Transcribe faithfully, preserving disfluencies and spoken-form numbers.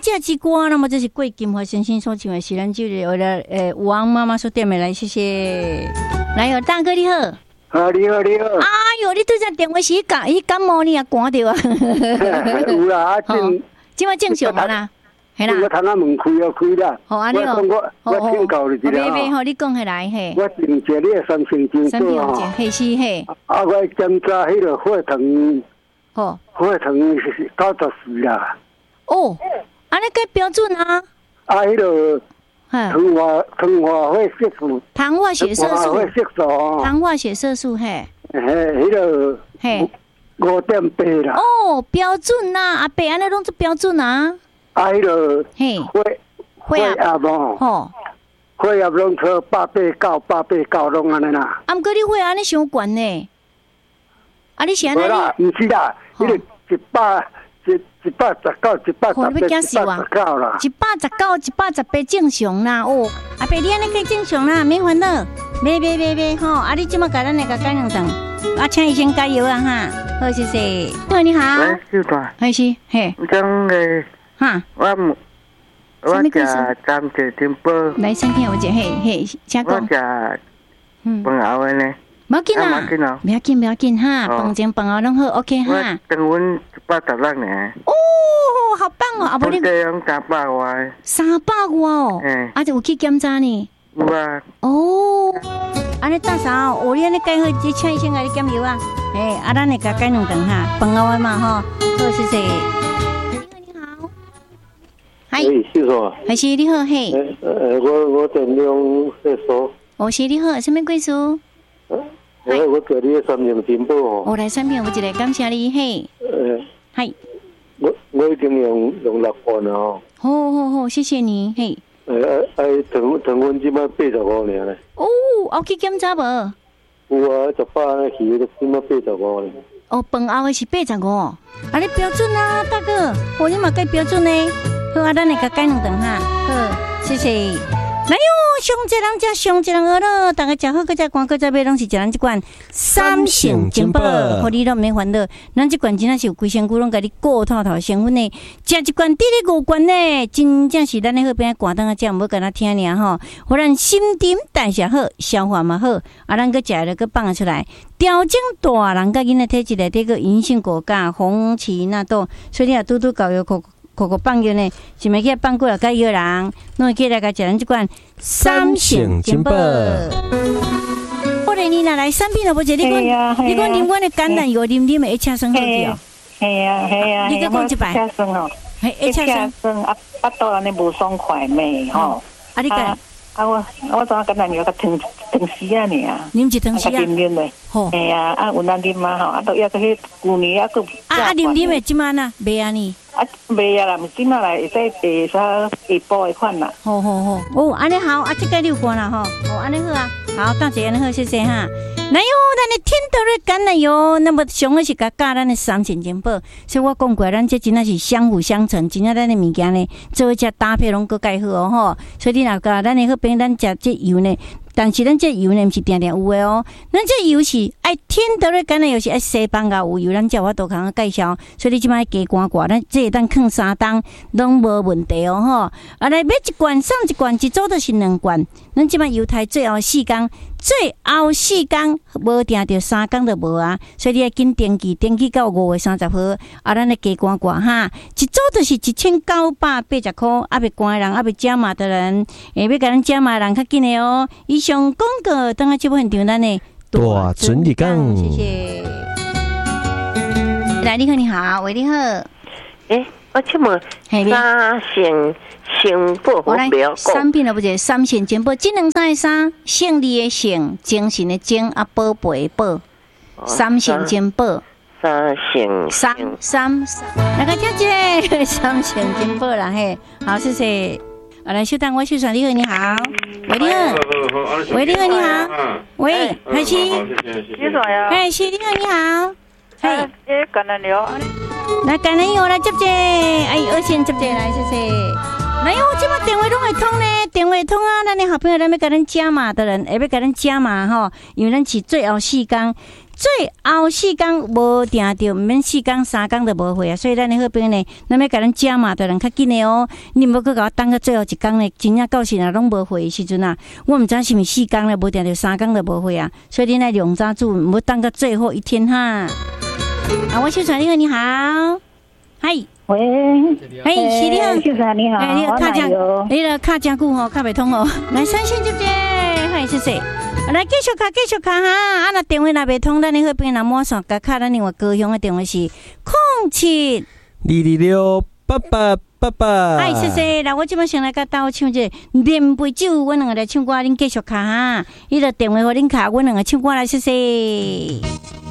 这支歌，那么这是桂金华先生所唱的，是咱这个为了诶吴王妈妈所点的来，谢谢。来有大哥你好。 啊，你好，你好！ 哎呦，你对这电话是感，伊感冒你也赶到啊？ 有啦，啊正， 今晚正常啊啦，系啦。 我窗仔门开啊，开啦。 好，安尼哦。 我我请教你一下啊。别别吼，你讲起来嘿。 我订一个你的三千金三千金，嘿是嘿。 啊，我检查迄个血糖， 哦， 血糖是九十四啦。 哦，安尼该标准啊。 啊，迄个。糖化糖化血色素， 糖化血色素， 血色素， 糖化血色素，嘿， 嘿，迄个，嘿，五点八啦。 哦，标准呐，阿伯安尼拢是标准啊。 啊，迄个， 嘿， 血血压哦，吼，血压拢超八八九，八八九拢安尼啦。 啊，毋过你血压安尼伤悬呢？啊，你是安尼？ 无啦，毋是啦，迄个一百。一一百十九，一百十八，一百十九啦， 一百十九，一百十八正常啦。哦，阿伯你安尼计正常啦，免烦恼，别别别别吼。啊，你即马甲咱那个改两顿，啊，请医生加油啊哈。好，谢谢。喂，你好。 喂，小大。 还是嘿。 讲个哈， 我我食暂时停保。 来，三天我食嘿嘿，请讲。 我食饭后的呢。 不要紧啊，不要紧，不要紧哈，饭前饭后拢好 ，OK 哈。 我等阮一百十六年。 哦，好棒哦！啊，不你这样三百外。 三百外哦。嗯。啊，就有去检查呢。 有啊。 哦，安尼大嫂，我你安尼改好，就请医生来你检油啊。哎，啊，咱来甲改两顿哈，饭后的嘛吼。好，谢谢。你好。 嗨。哎，谢谢。 还是你好嘿。 呃，我我电量在说。 哦，是你好，什么贵数？ 我我叫你三名金宝哦。 我来三名，我一个感谢你嘿。 呃， 嗨。 我我已经用用六罐了哦。 好好好，谢谢你嘿。 呃，哎，糖糖分即摆八十五尔咧。 哦，有去检查无？ 有啊，十八那鱼都即摆八十五咧。 哦，饭后的是八十五，啊，你标准啊，大哥，我你嘛该标准呢。好啊，咱来甲改两顿哈。好，谢谢。来哟，上一人食上一人饿咯，大家食好，搁再赶，搁再买，拢是食咱这款三性金宝，互你都免烦恼。咱这款真正是有规身躯拢甲你顾透透成分的，食一罐得咧五罐呢，真正是咱的好边寒当啊，食毋好甲咱听尔吼，互咱心沉代谢好，消化嘛好，啊，咱搁食了搁放出来，调整大人甲囡仔体质内底个银杏果苷、红芪纳豆，所以你啊拄拄搞药可。个个放药呢，是咪去放过来甲药人，拢会起来甲食咱这款三性金宝。我来你若来产品了，无者你讲，你讲啉阮的橄榄油，啉啉的一车酸好滴哦。 系啊系啊， 你再讲一摆。 一车酸哦， 一车酸啊，巴肚安尼无爽快咩吼？ 啊，你讲。 啊我我怎橄榄油甲汤汤匙啊尔啊， 啉一汤匙啊， 啉啉嘞，吼，系啊，啊有咱啉嘛吼，啊都抑个迄旧年啊个， 啊啊啉啉的即满呐，袂安尼， 啊袂啊啦，毋即满来会使会使下晡的款啦， 好好好，哦安尼好，啊即个你有关啦吼，哦安尼好啊，好，大姐安尼好，谢谢哈。来哟，咱的天德瑞橄榄油，那么上个是甲教咱的三性金宝，所以我讲过，咱这真正是相辅相成，真正咱的物件呢，做只搭配拢搁介好哦吼。所以你若甲咱的好朋友，咱食这油呢，但是咱这油呢，毋是定定有的哦。咱这油是爱天德瑞橄榄油是爱西班牙有油，咱才有法度通个介绍。所以你即摆加罐罐，咱这当放三冬拢无问题哦吼。啊，来买一罐送一罐，一组都是两罐。咱即摆油台最后四工。最后四天无定着三天就无啊，所以你要紧登记，登记到五月三十号，啊，咱来加关关哈，一组就是一千九百八十块，啊，未关的人，啊，未加码的人，诶，要甲咱加码人较紧的哦。以上广告，等下节目现场咱的大准日讲， 谢谢。来，你好，你好，喂，你好， 诶，我请问三性。性宝好不要讲， 产品了不是三性金宝，这两三个三，胜利的胜，精神的精，啊，宝贝的宝，三性金宝， 三性三三三，那个姐姐，三性金宝啦嘿，好，谢谢。啊，来，小蛋，我小传你好，你好，喂，你好，喂，你好，你好，喂，海西， 你说呀？ 海西，你好，你好， 嘿，诶，橄榄油， 来橄榄油来接接，哎，二线接接来，谢谢。 来哟，这把电话拢会通呢，电话通啊！咱的好朋友，咱要跟咱加码的人，也要跟咱加码吼，因为咱是最后四天。最后四天无定着，毋免四天三天就无会啊，所以咱的好朋友呢，咱要甲咱加码的人较紧的哦。你无去甲我等到最后一天呢，真正到时啊拢无会的时阵啊，我毋知是毋是四天咧，无定着三天就无会啊。所以你来两早做，毋好等到最后一天哈。啊，我秀传你好，你好，嗨， 喂， 嘿，是你好， 秀传你好， 哎，你卡正，你个卡正久吼，卡袂通哦。来，三线接接，嗨，谢谢。来继续卡，继续卡哈！啊，那电话若袂通，咱的好朋友若满线，甲卡咱另外高雄的电话是空七二二六八八八八。 哎，谢谢！来，我即摆先来甲大家唱这连杯酒，阮两个来唱歌，恁继续卡哈。伊个电话互恁卡，阮两个唱歌来，谢谢。